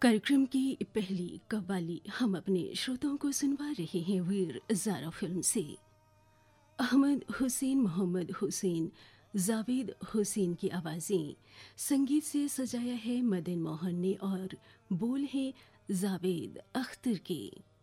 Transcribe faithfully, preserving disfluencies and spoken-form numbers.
कार्यक्रम की पहली कव्वाली हम अपने श्रोताओं को सुनवा रहे हैं वीर ज़ारा फिल्म से। अहमद हुसैन, मोहम्मद हुसैन, जावेद हुसैन की आवाज़ें, संगीत से सजाया है मदन मोहन ने और बोल है जावेद अख्तर के।